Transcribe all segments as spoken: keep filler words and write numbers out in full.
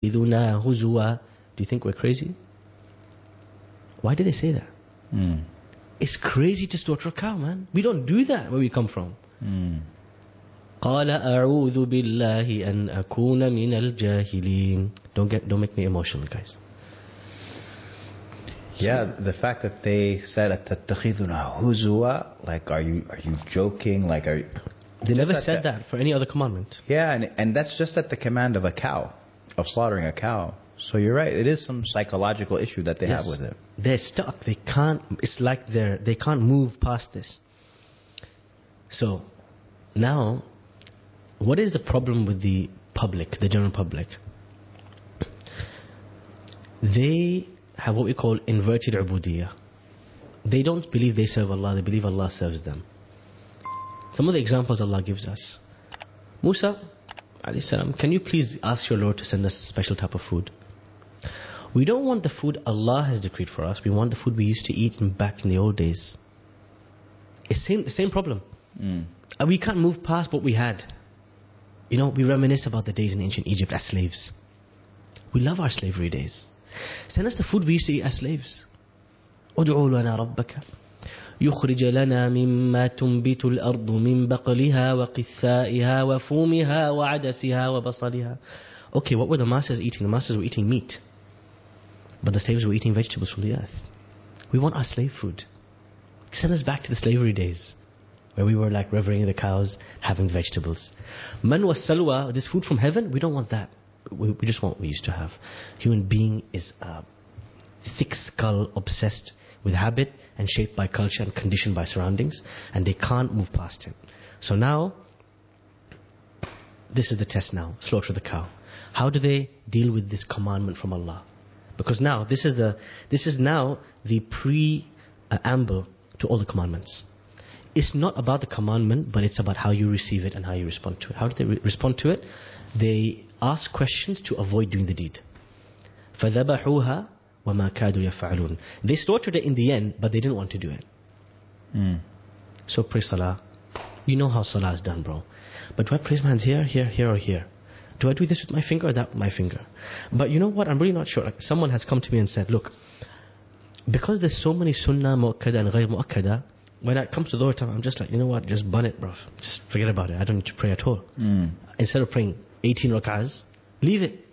أَتَتَّخِذُنَا هُزُوًا. Do you think we're crazy? Why did they say that? Mm. It's crazy to slaughter a cow, man. We don't do that where we come from. Mm. قَالَ أَعُوذُ بِاللَّهِ أَنْ أَكُونَ مِنَ الْجَاهِلِينَ. Don't get, don't make me emotional, guys. Yeah, the fact that they said "Atattakhiduna huzwa," like, are you are you joking? Like, are you, they never that said the, that for any other commandment. Yeah, and and that's just at the command of a cow, of slaughtering a cow. So you're right. It is some psychological issue that they yes. have with it. They're stuck. They can't. It's like they're they can't move past this. So now, what is the problem with the public, the general public? They have what we call inverted ubudiyah. They don't believe they serve Allah, they believe Allah serves them. Some of the examples Allah gives us. Musa, alayhi salam, can you please ask your Lord to send us a special type of food? We don't want the food Allah has decreed for us, we want the food we used to eat in back in the old days. It's same, the same problem. Mm. And we can't move past what we had. You know, we reminisce about the days in ancient Egypt as slaves. We love our slavery days. Send us the food we used to eat as slaves. ادعوا لنا ربك يخرج لنا مما تنبت الأرض من بقلها وقثائها وفومها وعدسها وبصلها. Okay, what were the masters eating? The masters were eating meat, but the slaves were eating vegetables from the earth. We want our slave food. Send us back to the slavery days where we were like revering the cows, having vegetables. Man was salwa, this food from heaven, we don't want that. We, we just want what we used to have. Human being is a thick skull, obsessed with habit and shaped by culture and conditioned by surroundings, and they can't move past it. So now, this is the test now, slaughter the cow. How do they deal with this commandment from Allah? Because now, this is the this is now the preamble to all the commandments. It's not about the commandment, but it's about how you receive it and how you respond to it. How do they re- respond to it? They ask questions to avoid doing the deed. فَذَبَحُوهَا وَمَا كَادُوا يَفْعَلُونَ. They slaughtered it in the end, but they didn't want to do it. Mm. So pray salah. You know how salah is done, bro. But do I place my hands here, here, here, or here? Do I do this with my finger or that with my finger? But you know what? I'm really not sure. Like, someone has come to me and said, look, because there's so many sunnah mu'akkada and ghayr mu'akkada, when it comes to Dhuhr time, I'm just like, you know what? Just bun it, bro. Just forget about it. I don't need to pray at all. Mm. Instead of praying eighteen rak'ahs, leave it.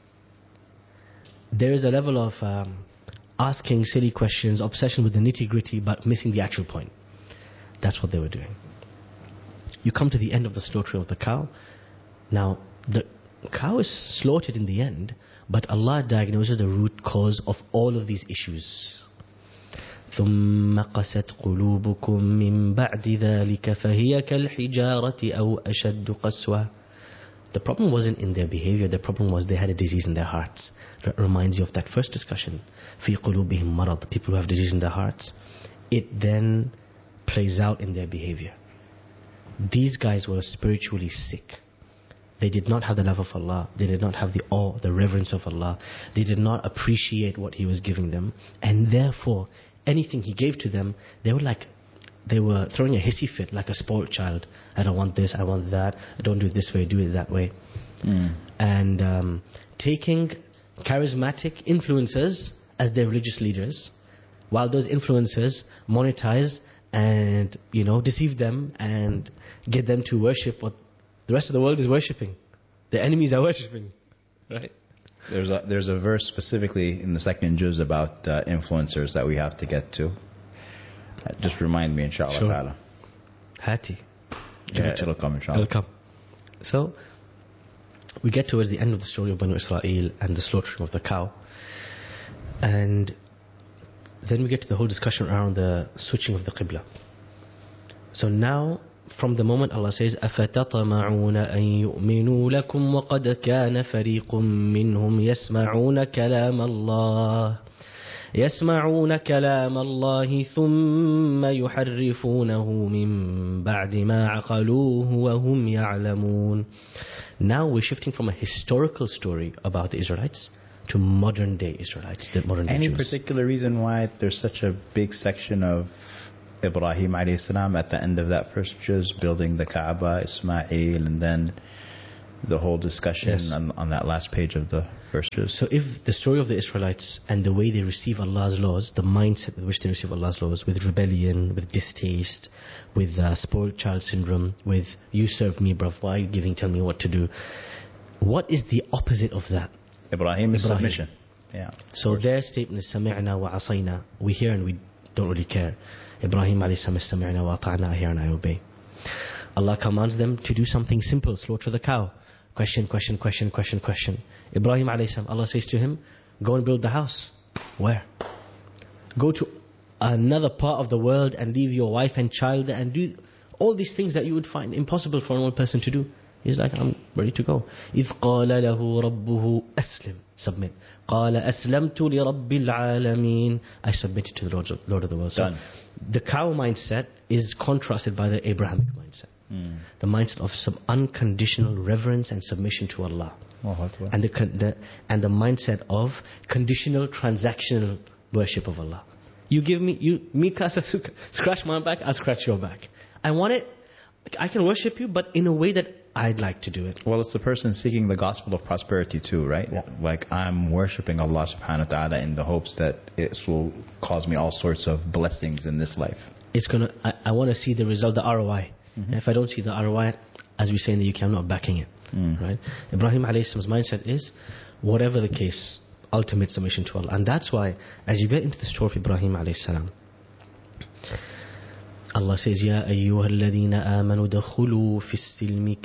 There is a level of um, asking silly questions, obsession with the nitty-gritty, but missing the actual point. That's what they were doing. You come to the end of the slaughtering of the cow. Now, the cow is slaughtered in the end, but Allah diagnoses the root cause of all of these issues. ثم قست قلوبكم من بعد ذلك فهي كالحجارة أو أشد قسوة. The problem wasn't in their behavior, the problem was they had a disease in their hearts. That reminds you of that first discussion. في قلوبهم مرض. People who have disease in their hearts. It then plays out in their behavior. These guys were spiritually sick. They did not have the love of Allah. They did not have the awe, the reverence of Allah. They did not appreciate what He was giving them. And therefore, anything He gave to them, they were like, they were throwing a hissy fit like a spoiled child. I don't want this, I want that. I don't do it this way, do it that way. Mm. And um, taking charismatic influencers as their religious leaders, while those influencers monetize and, you know, deceive them and get them to worship what the rest of the world is worshipping. The enemies are worshipping, right? There's a there's a verse specifically in the second juz about uh, influencers that we have to get to. Uh, just remind me, inshallah sure. ta'ala. Hati. Yeah, it'll come, inshallah. It'll come. So, we get towards the end of the story of Banu Israel and the slaughtering of the cow. And then we get to the whole discussion around the switching of the Qibla. So now, from the moment Allah says, أَفَتَطَمَعُونَ أَن يُؤْمِنُوا لَكُمْ وَقَدْ كَانَ فَرِيقٌ مِّنْهُمْ يَسْمَعُونَ كَلَامَ اللَّهِ يَسْمَعُونَ كَلَامَ اللَّهِ ثُمَّ يُحَرِّفُونَهُ مِن بَعْدِ مَا عَقَلُوهُ وَهُمْ يَعْلَمُونَ. Now we're shifting from a historical story about the Israelites to modern day Israelites, the modern day Any Jews. particular reason why there's such a big section of Ibrahim alayhi salam at the end of that first juz, building the Kaaba, Ismail, and then the whole discussion Yes. on, on that last page of the verses. So if the story of the Israelites and the way they receive Allah's laws, the mindset with which they receive Allah's laws, with rebellion, with distaste, with uh, spoiled child syndrome, with you serve me, bruv, why are you giving, tell me what to do? What is the opposite of that? Ibrahim is Ibrahim. submission. Yeah. So their statement is سَمِعْنَا وَعَصَيْنَا. We hear and we don't really care. Ibrahim alayhi salam is سَمِعْنَا وَأَطَعْنَا. I hear and I obey. Allah commands them to do something simple, slaughter the cow. Question, question, question, question, question. Ibrahim alayhi salam, Allah says to him, go and build the house. Where? Go to another part of the world and leave your wife and child there and do all these things that you would find impossible for a normal person to do. He's like, I'm ready to go. إِذْ قَالَ لَهُ رَبُّهُ أَسْلِمْ. Submit. قَالَ أَسْلَمْتُ لِرَبِّ الْعَالَمِينَ. I submitted to the Lord of, Lord of the world. So Done. the cow mindset is contrasted by the Abrahamic mindset. Mm. The mindset of some unconditional reverence and submission to Allah. Allahu Akbar. And the, con- the, and the mindset of conditional transactional worship of Allah. You give me, you, me kasa suka, scratch my back, I'll scratch your back. I want it, I can worship you, but in a way that I'd like to do it. Well, it's the person seeking the gospel of prosperity too, right? Yeah. Like, I'm worshipping Allah subhanahu wa ta'ala in the hopes that it will cause me all sorts of blessings in this life. It's gonna, I, I want to see the result, the R O I. Mm-hmm. And if I don't see the R O I, as we say in the U K, I'm not backing it. Mm. Right? Ibrahim alayhi salam's mindset is, whatever the case, ultimate submission to Allah. And that's why, as you get into the story of Ibrahim alayhi salam, Allah says, يَا أَيُّهَا الَّذِينَ آمَنُوا دَخُلُوا فِي السِّلْمِ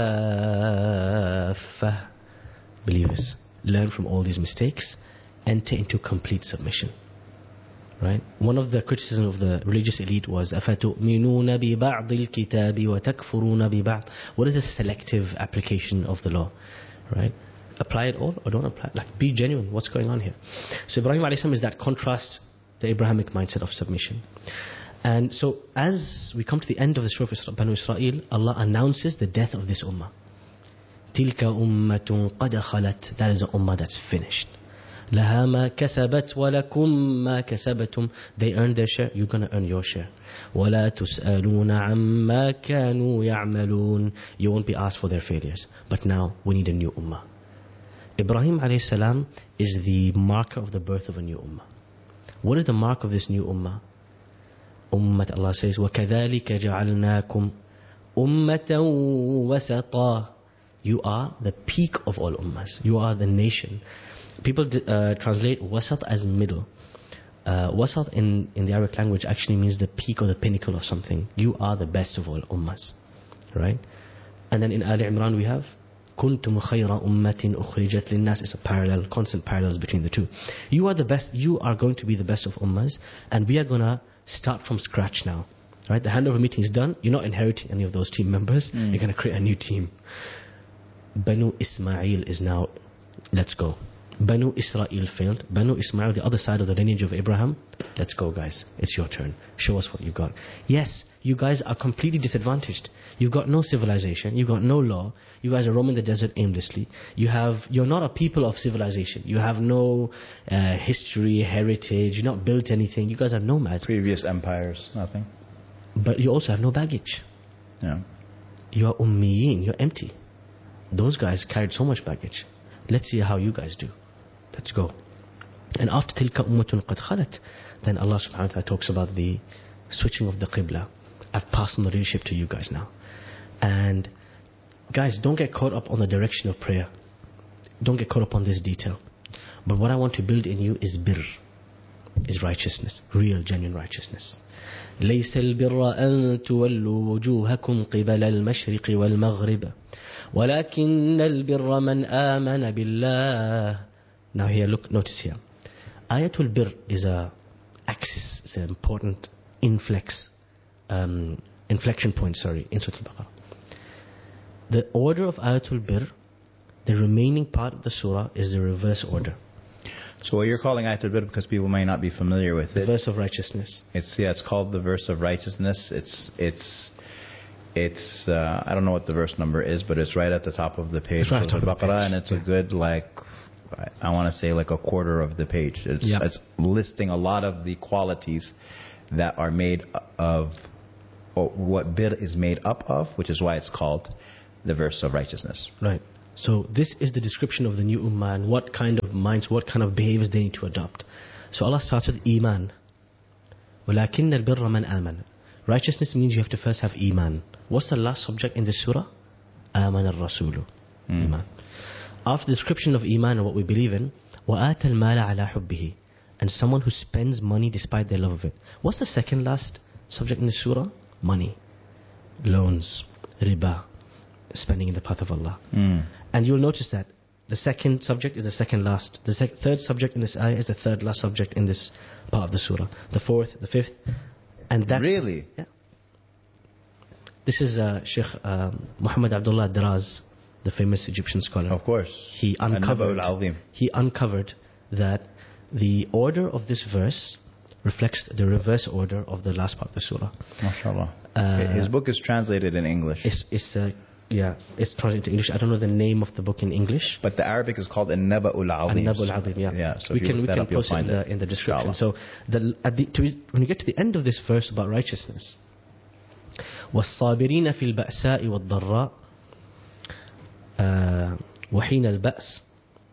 كَافَّةً. Believers, learn from all these mistakes, enter into complete submission. Right? One of the criticisms of the religious elite was أَفَتُؤْمِنُونَ بِبَعْضِ الْكِتَابِ وَتَكْفُرُونَ بِبَعْضِ. What is the selective application of the law? Right? Apply it all or don't apply it. Like, be genuine. What's going on here? So Ibrahim alayhi salam is that contrast, the Abrahamic mindset of submission. And so as we come to the end of the story of Banu Israel, Allah announces the death of this ummah. تِلْكَ أُمَّةٌ قَدْ خَلَتْ. That is an ummah that's finished. لَهَا مَا كَسَبَتْ وَلَكُمْ مَا كَسَبَتُمْ. They earned their share, you're going to earn your share. وَلَا تُسْأَلُونَ عَمَّا كَانُوا يَعْمَلُونَ. You won't be asked for their failures. But now we need a new ummah. Ibrahim alayhi salam is the marker of the birth of a new ummah. What is the mark of this new ummah? Ummat, Allah says, وَكَذَلِكَ جَعَلْنَاكُمْ أُمَّةً وَسَطًا. You are the peak of all ummahs. You are the nation. People uh, translate wasat as middle. Uh, wasat in, in the Arabic language actually means the peak or the pinnacle of something. You are the best of all ummahs. Right? And then in Ali Imran we have كُنْتُمْ خَيْرَ أُمَّةٍ أُخْرِجَتْ لِلنَّاسِ. It's a parallel, constant parallels between the two. You are the best, you are going to be the best of ummahs, and we are going to start from scratch now. Right? The handover meeting is done. You're not inheriting any of those team members. Mm. You're going to create a new team. Banu Ismail is now, let's go. Banu Israel failed. Banu Ismail, the other side of the lineage of Abraham, let's go guys. It's your turn. Show us what you got. Yes, you guys are completely disadvantaged. You've got no civilization. You've got no law. You guys are roaming the desert aimlessly. You have, you're not a people of civilization. You have no uh, history, heritage. You're not built anything. You guys are nomads. Previous empires, nothing. But you also have no baggage. Yeah. You are ummiyin. You're empty. Those guys carried so much baggage. Let's see how you guys do. Let's go. And after tilka ummatun qad khalat, then Allah subhanahu wa ta'ala talks about the switching of the qibla. I've passed on the leadership to you guys now. And guys, don't get caught up on the direction of prayer. Don't get caught up on this detail. But what I want to build in you is birr, is righteousness, real, genuine righteousness. ليس البر أن تولوا وجوهكم قبل المشرق والمغرب ولكن البر من آمن بالله. Now here, look, notice here. Ayatul Bir is a axis, it's an important inflex, um, inflection point, sorry, in Surah Al-Baqarah. The order of Ayatul Bir, the remaining part of the surah, is the reverse order. So what you're calling Ayatul Bir, because people may not be familiar with The it. verse of righteousness. It's yeah, it's called the verse of righteousness. It's it's it's uh, I don't know what the verse number is, but it's right at the top of the page It's right of at the top of the Al-Baqarah, page. and it's Yeah. a good like I want to say like a quarter of the page. It's, Yeah. it's listing a lot of the qualities that are made of, or what bir is made up of, which is why it's called the verse of righteousness. Right. So this is the description of the new ummah and what kind of minds, what kind of behaviors they need to adopt. So Allah starts with iman. وَلَكِنَّ الْبِرَّ مَنْ آمَنَ. Righteousness means you have to first have iman. What's the last subject in this surah? آمَنَ الرَّسُولُ. Mm. Iman. After the description of iman and what we believe in, وَآتَ الْمَالَ عَلَى حُبِّهِ. And someone who spends money despite their love of it. What's the second last subject in this surah? Money. Loans. Riba. Spending in the path of Allah. Mm. And you'll notice that the second subject is the second last. The sec- third subject in this ayah is the third last subject in this part of the surah. The fourth, the fifth. And that's... Really? Yeah. This is uh, Sheikh uh, Muhammad Abdullah Daraz, the famous Egyptian scholar. Of course. He uncovered, An-Naba'ul Azim. he uncovered that the order of this verse reflects the reverse order of the last part of the surah. MashaAllah. Uh, His book is translated in English. It's, it's uh, yeah, it's translated into English. I don't know the name of the book in English. But the Arabic is called An-Naba'ul Azim. An-Naba'ul Azim, yeah. Yeah, so we if you can, look we that can up, you'll post it in find the, it. in the description. Inshallah. So the, at the, to, when you get to the end of this verse about righteousness, وَالصَّابِرِينَ فِي الْبَأْسَاءِ وَالضَّرَّاءِ وَحِينَ الْبَأْسِ.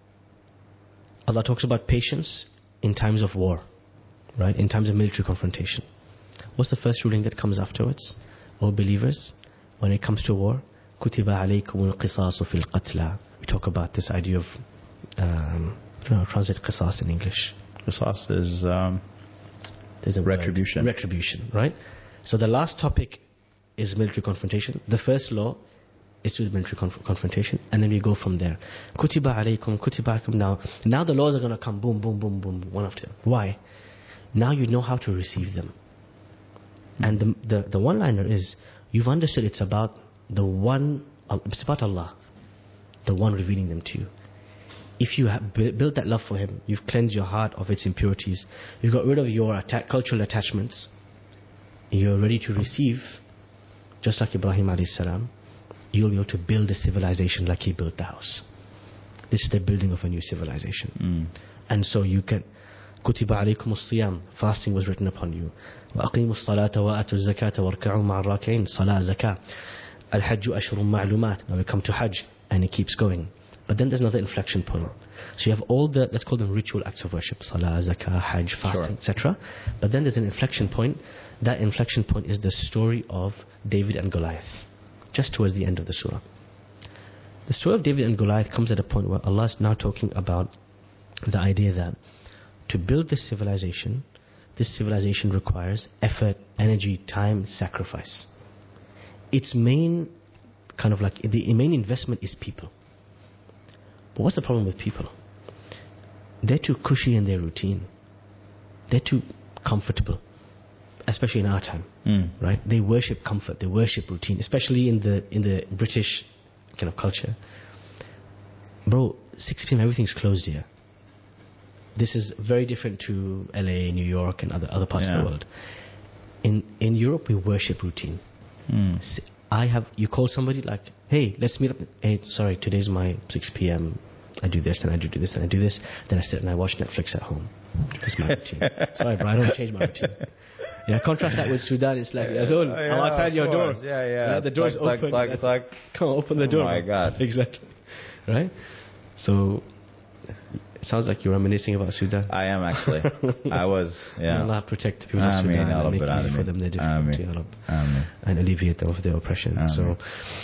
Allah talks about patience in times of war, right? In times of military confrontation. What's the first ruling that comes afterwards? O believers, when it comes to war, كُتِبَ عَلَيْكُمُ الْقِصَاصُ فِي الْقَتْلَى. We talk about this idea of, um, I don't know, translate qisas in English. Qisas is um, There's a retribution. Word. Retribution, right? So the last topic is military confrontation. The first law is to do military conf- confrontation, and then we go from there. كُتِبَ عَلَيْكُمْ كُتِبَ عَلَيْكُمْ. Now, now the laws are going to come boom, boom, boom, boom, one after the other. Why? Now you know how to receive them. And the, the, the one-liner is, you've understood it's about the one, it's about Allah, the one revealing them to you. If you have built that love for Him, you've cleansed your heart of its impurities, you've got rid of your atta- cultural attachments, you're ready to receive, just like Ibrahim alayhi salam, you'll be able to build a civilization like he built the house. This is the building of a new civilization. Mm. And so you can, كُتِبَ عَلَيْكُمُ الصِّيَامُ, fasting was written upon you. وَأَقِيمُوا الصَّلَاةَ وَآتُوا الزَّكَاةَ وَارْكَعُوا مَعَ الرَّاكِعِينَ. Salah, zakah. Al-Hajju ashurun ma'lumat. Now we come to Hajj, and it keeps going. But then there's another inflection point. So you have all the, let's call them ritual acts of worship, salah, zakah, hajj, fasting, Sure. et cetera. But then there's an inflection point. That inflection point is the story of David and Goliath, just towards the end of the surah. The story of David and Goliath comes at a point where Allah is now talking about the idea that to build this civilization, this civilization requires effort, energy, time, sacrifice. Its main kind of like, the main investment is people. But what's the problem with people? They're too cushy in their routine. They're too comfortable, especially in our time, Mm. right? They worship comfort, they worship routine, especially in the in the British kind of culture. Bro, six p.m. everything's closed here. This is very different to L A, New York, and other other parts Yeah. of the world. In in Europe, we worship routine. Mm. I have, you call somebody like, hey, let's meet up. Hey, sorry, today's my six p.m. I do this, and I do this, and I do this. Then I sit and I watch Netflix at home. That's my routine. Sorry, bro, I don't change my routine. Yeah, contrast that with Sudan. It's like, Yazul, Yeah, I'm outside of your door. course. Yeah, yeah. The door's Thug, open. thug, thug, thug. Come on, open the Oh door. my man. God. Exactly. Right? So, it sounds like you're reminiscing about Sudan. I am actually. I was, yeah. Allah protect the people of Ameen, Sudan Ya and make it Rabbil easy for Alameen. them their difficulty, Ya Ameen. Rabb, Ameen. and alleviate them of their oppression. Ameen. So,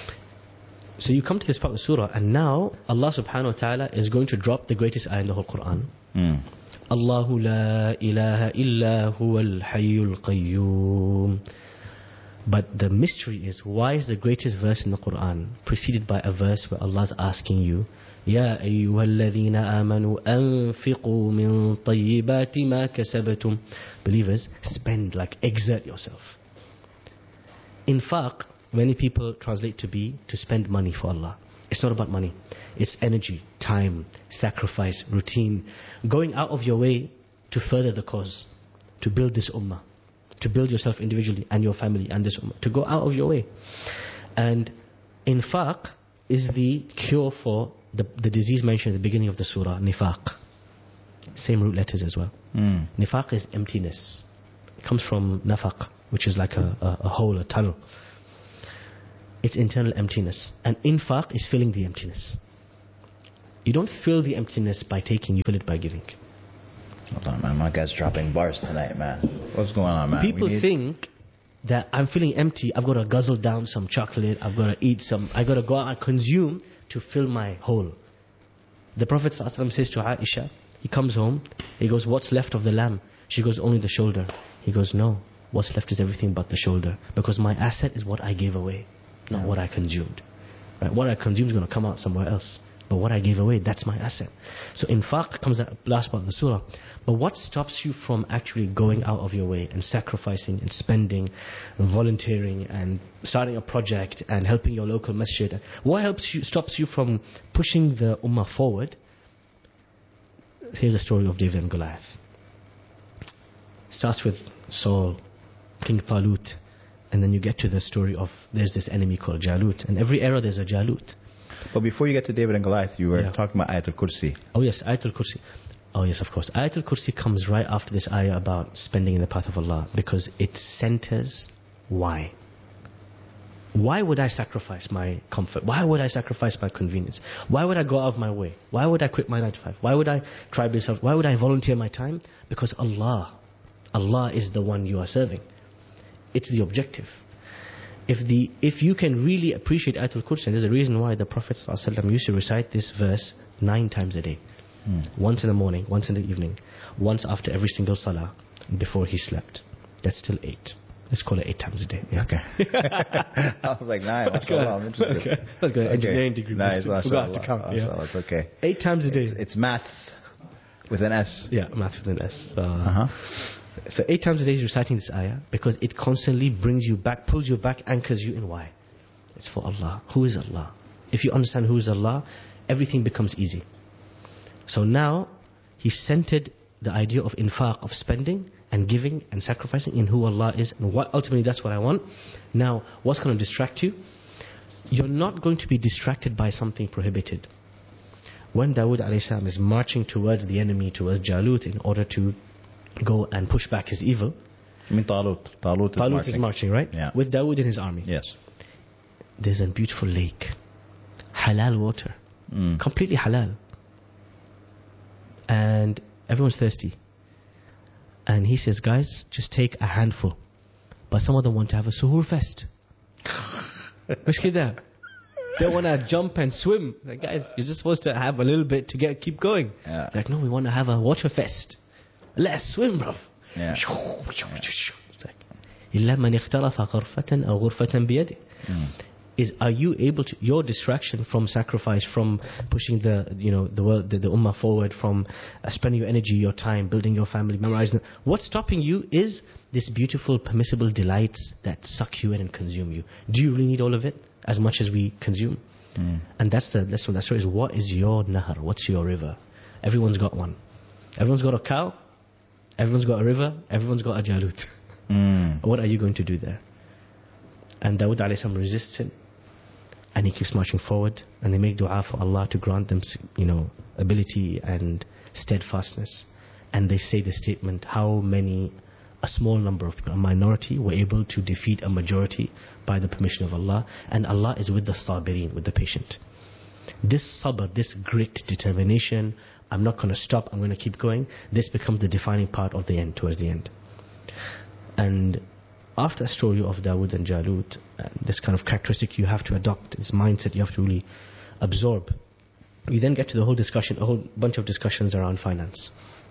so you come to this part of the surah, and now Allah subhanahu wa ta'ala is going to drop the greatest ayah in the whole Quran. Mm. Allahu la ilaha illa huwa al-hayyul qayyum. But the mystery is, why is the greatest verse in the Quran preceded by a verse where Allah is asking you, Ya ayyuhalladhina amanu anfiqu min tayyibati ma kasabatum. Believers, spend, like exert yourself. Infaq, many people translate to be to spend money for Allah. It's not about money. It's energy, time, sacrifice, routine. Going out of your way to further the cause, to build this ummah, to build yourself individually and your family and this ummah, to go out of your way. And infaq is the cure for the, the disease mentioned at the beginning of the surah, nifaq. Same root letters as well. Mm. Nifaq is emptiness. It comes from nafaq, which is like a, a, a hole, a tunnel. It's internal emptiness. And infaq is filling the emptiness. You don't fill the emptiness by taking, you fill it by giving. Hold on, man. My guy's dropping bars tonight, man. What's going on, man? People need... think that I'm feeling empty, I've got to guzzle down some chocolate, I've got to eat some, I've got to go out and consume to fill my hole. The Prophet ﷺ says to Aisha, he comes home, he goes, what's left of the lamb? She goes, only the shoulder. He goes, no, what's left is everything but the shoulder. Because my asset is what I gave away, not yeah. what I consumed. Right? What I consumed is going to come out somewhere else. But what I gave away, that's my asset. So infaq comes at the last part of the surah. But what stops you from actually going out of your way and sacrificing and spending and volunteering and starting a project and helping your local masjid? What helps you, stops you from pushing the ummah forward? Here's the story of David and Goliath. It starts with Saul, King Talut, and then you get to the story of there's this enemy called Jalut. And every era there's a Jalut. But before you get to David and Goliath, you were yeah. talking about Ayatul Kursi. Oh yes, Ayatul Kursi. Oh yes, of course. Ayatul Kursi comes right after this ayah about spending in the path of Allah, because it centers why. Why would I sacrifice my comfort? Why would I sacrifice my convenience? Why would I go out of my way? Why would I quit my nine to five? Why would I try to self? Why would I volunteer my time? Because Allah, Allah is the one you are serving. It's the objective. If the if you can really appreciate Ayatul Kursi, and there's a reason why the Prophet ﷺ used to recite this verse nine times a day. Hmm. Once in the morning, once in the evening, once after every single salah, before he slept. That's still eight. Let's call it eight times a day. Yeah. Okay. I was like nine. Let's go. I'm interested. Okay. Let's go. Okay. Engineering degree. Nice. Forgot to count. Allah, yeah. Allah, it's okay. Eight times a day. It's, it's maths with an S. Yeah, maths with an S. Uh, uh-huh. So eight times a day he's reciting this ayah because it constantly brings you back, pulls you back, anchors you in why. It's for Allah. Who is Allah? If you understand who is Allah, everything becomes easy. So now he centered the idea of infaq, of spending and giving and sacrificing in who Allah is, and what ultimately that's what I want. Now what's going to distract you? You're not going to be distracted by something prohibited. When Dawood alayhi salam is marching towards the enemy, towards Jalut, in order to go and push back his evil. I mean Talut. Talut is Talut marching. is marching, right? Yeah. With Dawood and his army. Yes. There's a beautiful lake. Halal water. Mm. Completely halal. And everyone's thirsty. And he says, guys, just take a handful. But some of them want to have a suhoor fest. They want to jump and swim. Like, guys, you're just supposed to have a little bit to get keep going. Yeah. Like, no, we want to have a water fest. Let's swim, bruv. Yeah. It's like, إِلَّا مَنِ اخْتَرَفَ غُرْفَةً أَوْ غُرْفَةً بِيَدِهِ. Is, are you able to, your distraction from sacrifice, from pushing the, you know, the world, the, the ummah forward, from uh, spending your energy, your time, building your family, memorizing, what's stopping you is this beautiful, permissible delights that suck you in and consume you. Do you really need all of it, as much as we consume? Mm. And that's the, that's what that story is. What is your nahar? What's your river? Everyone's got one. Everyone's got a cow. Everyone's got a river. Everyone's got a Jalut. Mm. What are you going to do there? And Dawood alayhi salam resists him. And he keeps marching forward, and they make dua for Allah to grant them, you know, ability and steadfastness. And they say the statement, how many, a small number of people, a minority, were able to defeat a majority by the permission of Allah. And Allah is with the sabirin, with the patient. This sabr, this great determination, I'm not going to stop, I'm going to keep going, this becomes the defining part of the end, towards the end. And after the story of Dawood and Jalut, uh, this kind of characteristic you have to adopt, this mindset you have to really absorb. We then get to the whole discussion, a whole bunch of discussions around finance.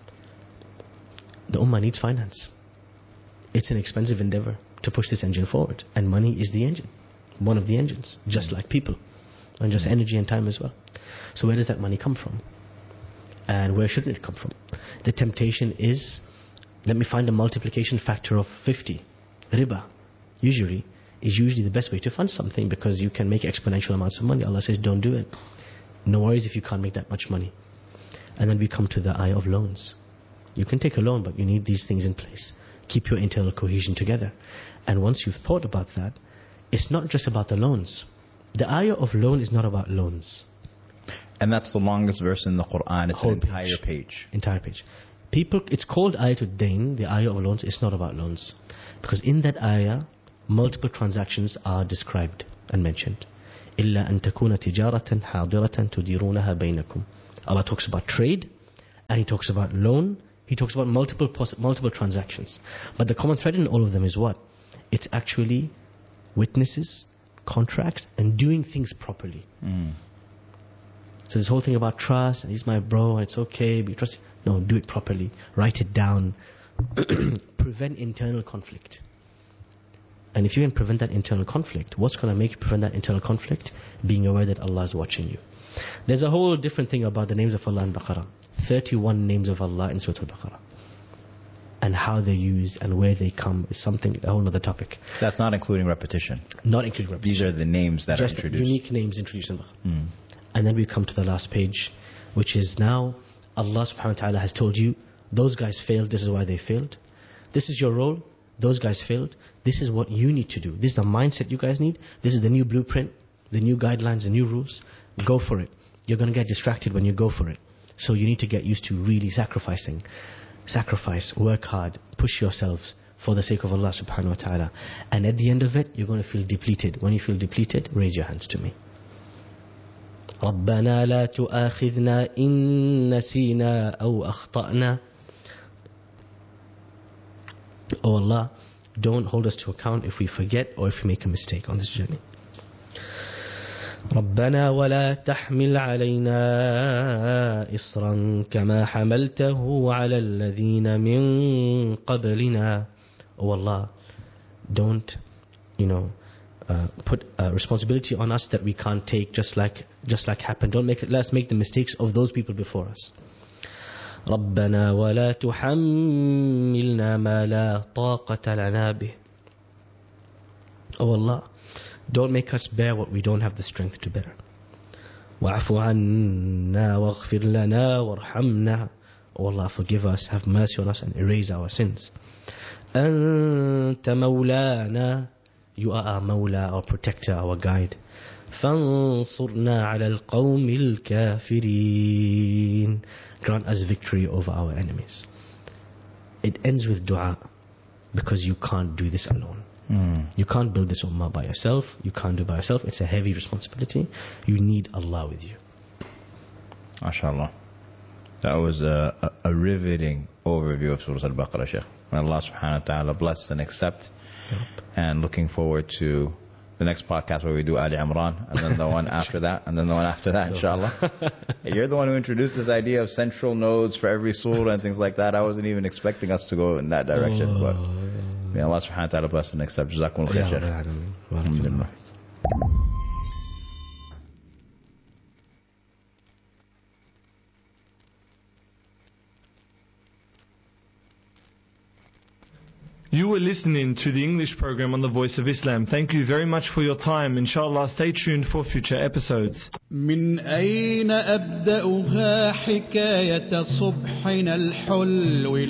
The ummah needs finance. It's an expensive endeavor to push this engine forward, and money is the engine, one of the engines, just like people, and just energy and time as well. So where does that money come from? And where shouldn't it come from? The temptation is, let me find a multiplication factor of fifty. Riba usually is usually the best way to fund something, because you can make exponential amounts of money. Allah says don't do it. No worries if you can't make that much money. And then we come to the ayah of loans. You can take a loan, but you need these things in place. Keep your internal cohesion together. And once you've thought about that, it's not just about the loans. The ayah of loan is not about loans. And that's the longest verse in the Quran. It's Whole an entire page. page. Entire page. People, it's called Ayatul Dain, the ayah of loans. It's not about loans. Because in that ayah, multiple transactions are described. and mentioned. إِلَّا أَن تَكُونَ تِجَارَةً حَاضِرَةً تُدِيرُونَهَا بَيْنَكُمْ. Allah talks about trade, and He talks about loan. He talks about multiple multiple transactions. But the common thread in all of them is what? It's actually witnesses, contracts, and doing things properly. Mm. So this whole thing about trust, he's my bro, it's okay, be trust. No, do it properly. Write it down. Prevent internal conflict. And if you can prevent that internal conflict, what's going to make you prevent that internal conflict? Being aware that Allah is watching you. There's a whole different thing about the names of Allah in Baqarah. thirty-one names of Allah in Surah Al-Baqarah. And how they're used and where they come is something, a whole other topic. That's not including repetition. Not including repetition. These are the names that Just are introduced. unique names introduced in Baqarah. Mm. And then we come to the last page, which is now Allah subhanahu wa ta'ala has told you, those guys failed, this is why they failed. This is your role, those guys failed. This is what you need to do. This is the mindset you guys need. This is the new blueprint, the new guidelines, the new rules. Go for it. You're going to get distracted when you go for it. So you need to get used to really sacrificing. Sacrifice, work hard, push yourselves for the sake of Allah subhanahu wa ta'ala. And at the end of it, you're going to feel depleted. When you feel depleted, raise your hands to me. رَبَّنَا لَا تُؤَاخِذْنَا إِن نَسِينَا أَوْ أَخْطَأْنَا. Oh Allah, don't hold us to account if we forget or if we make a mistake on this journey. رَبَّنَا وَلَا تَحْمِلْ عَلَيْنَا إِصْرًا كَمَا حَمَلْتَهُ عَلَى الَّذِينَ مِن قَبْلِنَا. Oh Allah, don't, you know, uh, put a responsibility on us that we can't take, just like just like happened. Don't make it, let's make the mistakes of those people before us. رَبَّنَا وَلَا تُحَمِّلْنَا مَا لَا طَاقَةَ لَنَا بِهِ. Oh Allah, don't make us bear what we don't have the strength to bear. وَاعْفُ عَنَّا وَاغْفِرْ لَنَا وَارْحَمْنَا. Oh Allah, forgive us, have mercy on us and erase our sins. أَنْتَ مَوْلَانَا. You are our Mawla, our protector, our guide. فَانصُرْنَا عَلَى الْقَوْمِ الْكَافِرِينَ. Grant us victory over our enemies. It ends with dua, because you can't do this alone. Mm. You can't build this ummah by yourself. You can't do it by yourself. It's a heavy responsibility. You need Allah with you. MashaAllah. That was a, a, a riveting overview of Surah Al-Baqarah, Shaykh. May Allah subhanahu wa ta'ala bless and accept. Yep. And looking forward to the next podcast where we do Ali Imran, and then the one after that, and then the one after that, inshallah. You're the one who introduced this idea of central nodes for every surah and things like that. I wasn't even expecting us to go in that direction. But may Allah subhanahu wa ta'ala bless and accept. Jazakumul khair, Shaykh. Alhamdulillah. You were listening to the English program on the Voice of Islam. Thank you very much for your time. Inshallah, stay tuned for future episodes. من أين أبدأها حكاية صبحنا الحلو